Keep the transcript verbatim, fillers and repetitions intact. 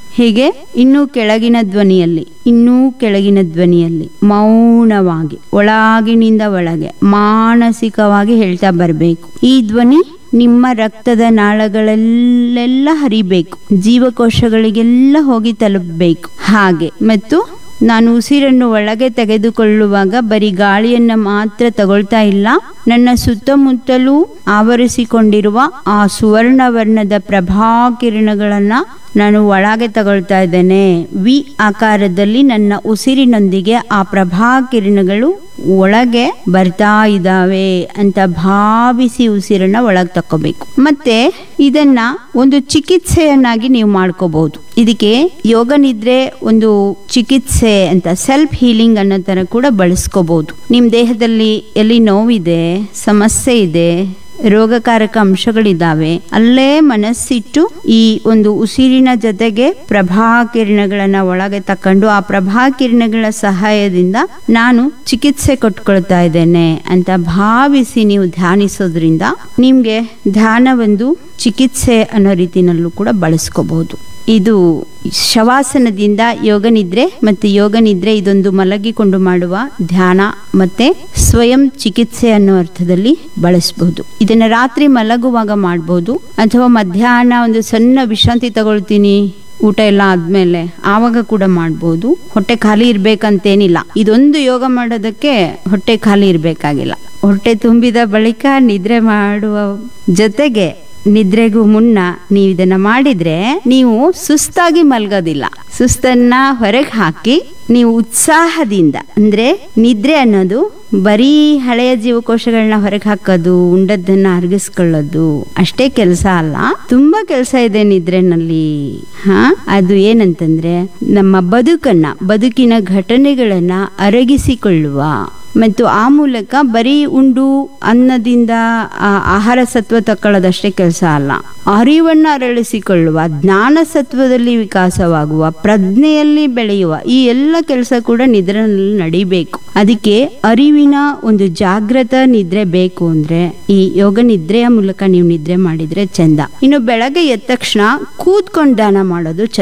ಹೀಗೆ ಇನ್ನೂ ಕೆಳಗಿನ ಧ್ವನಿಯಲ್ಲಿ ಇನ್ನೂ ಕೆಳಗಿನ ಧ್ವನಿಯಲ್ಲಿ ಮೌನವಾಗಿ ಒಳಗಿನಿಂದ ಒಳಗೆ ಮಾನಸಿಕವಾಗಿ ಹೇಳ್ತಾ ಬರಬೇಕು. ಈ ಧ್ವನಿ ನಿಮ್ಮ ರಕ್ತದ ನಾಳಗಳಲ್ಲೆಲ್ಲ ಹರಿಬೇಕು, ಜೀವಕೋಶಗಳಿಗೆಲ್ಲ ಹೋಗಿ ತಲುಪಬೇಕು. ಹಾಗೆ ಮತ್ತು ನಾನು ಉಸಿರನ್ನು ಒಳಗೆ ತೆಗೆದುಕೊಳ್ಳುವಾಗ ಬರೀ ಗಾಳಿಯನ್ನ ಮಾತ್ರ ತಗೊಳ್ತಾ ಇಲ್ಲ, ನನ್ನ ಸುತ್ತಮುತ್ತಲೂ ಆವರಿಸಿಕೊಂಡಿರುವ ಆ ಸುವರ್ಣ ವರ್ಣದ ಪ್ರಭಾಕಿರಣಗಳನ್ನ ನಾನು ಒಳಗೆ ತಗೊಳ್ತಾ ಇದ್ದೇನೆ. ವಿ ಆಕಾರದಲ್ಲಿ ನನ್ನ ಉಸಿರಿನೊಂದಿಗೆ ಆ ಪ್ರಭಾಕಿರಣಗಳು ಒಳಗೆ ಬರ್ತಾ ಇದ್ದಾವೆ ಅಂತ ಭಾವಿಸಿ ಉಸಿರನ್ನ ಒಳಗೆ ತಕ್ಕೋಬೇಕು. ಮತ್ತೆ ಇದನ್ನ ಒಂದು ಚಿಕಿತ್ಸೆಯನ್ನಾಗಿ ನೀವು ಮಾಡ್ಕೋಬಹುದು. ಇದಕ್ಕೆ ಯೋಗ ನಿದ್ರೆ ಒಂದು ಚಿಕಿತ್ಸೆ ಅಂತ ಸೆಲ್ಫ್ ಹೀಲಿಂಗ್ ಅನ್ನೋ ತರ ಕೂಡ ಬಳಸ್ಕೋಬಹುದು. ನಿಮ್ ದೇಹದಲ್ಲಿ ಎಲ್ಲಿ ನೋವಿದೆ, ಸಮಸ್ಯೆ ಇದೆ, ರೋಗಕಾರಕ ಅಂಶಗಳಿದ್ದಾವೆ, ಅಲ್ಲೇ ಮನಸ್ಸಿಟ್ಟು ಈ ಒಂದು ಉಸಿರಿನ ಜೊತೆಗೆ ಪ್ರಭಾಕಿರಣಗಳನ್ನ ಒಳಗೆ ತಕೊಂಡು ಆ ಪ್ರಭಾಕಿರಣಗಳ ಸಹಾಯದಿಂದ ನಾನು ಚಿಕಿತ್ಸೆ ಕೊಟ್ಕೊಳ್ತಾ ಇದ್ದೇನೆ ಅಂತ ಭಾವಿಸಿ ನೀವು ಧ್ಯಾನಿಸೋದ್ರಿಂದ ನಿಮ್ಗೆ ಧ್ಯಾನ ಒಂದು ಚಿಕಿತ್ಸೆ ಅನ್ನೋ ರೀತಿನಲ್ಲೂ ಕೂಡ ಬಳಸ್ಕೋಬಹುದು. ಇದು ಶವಾಸನದಿಂದ ಯೋಗ ನಿದ್ರೆ ಮತ್ತು ಯೋಗ ನಿದ್ರೆ ಇದೊಂದು ಮಲಗಿಕೊಂಡು ಮಾಡುವ ಧ್ಯಾನ ಮತ್ತೆ ಸ್ವಯಂ ಚಿಕಿತ್ಸೆ ಅನ್ನೋ ಅರ್ಥದಲ್ಲಿ ಬಳಸಬಹುದು. ಇದನ್ನ ರಾತ್ರಿ ಮಲಗುವಾಗ ಮಾಡಬಹುದು ಅಥವಾ ಮಧ್ಯಾಹ್ನ ಒಂದು ಸಣ್ಣ ವಿಶ್ರಾಂತಿ ತಗೊಳ್ತೀನಿ ಊಟ ಎಲ್ಲ ಆದ್ಮೇಲೆ ಆವಾಗ ಕೂಡ ಮಾಡ್ಬೋದು. ಹೊಟ್ಟೆ ಖಾಲಿ ಇರ್ಬೇಕಂತೇನಿಲ್ಲ. ಇದೊಂದು ಯೋಗ ಮಾಡೋದಕ್ಕೆ ಹೊಟ್ಟೆ ಖಾಲಿ ಇರ್ಬೇಕಾಗಿಲ್ಲ. ಹೊಟ್ಟೆ ತುಂಬಿದ ಬಳಿಕ ನಿದ್ರೆ ಮಾಡುವ ಜೊತೆಗೆ ನಿದ್ರೆಗೂ ಮುನ್ನ ನೀವು ಇದನ್ನ ಮಾಡಿದ್ರೆ ನೀವು ಸುಸ್ತಾಗಿ ಮಲ್ಗೋದಿಲ್ಲ. ಸುಸ್ತನ್ನ ಹೊರಗೆ ಹಾಕಿ ನೀವು ಉತ್ಸಾಹದಿಂದ, ಅಂದ್ರೆ ನಿದ್ರೆ ಅನ್ನೋದು ಬರೀ ಹಳೆಯ ಜೀವಕೋಶಗಳನ್ನ ಹೊರಗೆ ಹಾಕೋದು, ಉಂಡದ್ದನ್ನ ಅರಗಿಸ್ಕೊಳ್ಳೋದು ಅಷ್ಟೇ ಕೆಲಸ ಅಲ್ಲ. ತುಂಬಾ ಕೆಲಸ ಇದೆ ನಿದ್ರೆನಲ್ಲಿ. ಹಾ ಅದು ಏನಂತಂದ್ರೆ ನಮ್ಮ ಬದುಕನ್ನ ಬದುಕಿನ ಘಟನೆಗಳನ್ನ ಅರಗಿಸಿಕೊಳ್ಳುವ ಮತ್ತು ಆ ಮೂಲಕ ಬರೀ ಉಂಡು ಅನ್ನದಿಂದ ಆಹಾರ ಸತ್ವ ತಕ್ಕೊಳ್ಳೋದಷ್ಟೇ ಕೆಲಸ ಅಲ್ಲ, ಅರಿವನ್ನ ಅರಳಿಸಿಕೊಳ್ಳುವ, ಜ್ಞಾನ ಸತ್ವದಲ್ಲಿ ವಿಕಾಸವಾಗುವ, ಪ್ರಜ್ಞೆಯಲ್ಲಿ ಬೆಳೆಯುವ ಈ ಎಲ್ಲ ಕೆಲಸ ಕೂಡ ನಿದ್ರೆನಲ್ಲಿ ನಡಿಬೇಕು. ಅದಕ್ಕೆ ಅರಿವಿನ ಒಂದು ಜಾಗೃತ ನಿದ್ರೆ ಬೇಕು ಅಂದ್ರೆ ಈ ಯೋಗ ನಿದ್ರೆಯ ಮೂಲಕ ನೀವು ನಿದ್ರೆ ಮಾಡಿದ್ರೆ ಚಂದ. ಇನ್ನು ಬೆಳಗ್ಗೆ ಎದ್ದ ತಕ್ಷಣ ಕೂತ್ಕೊಂಡು ಧ್ಯಾನ ಮಾಡೋದು ಚಂದ.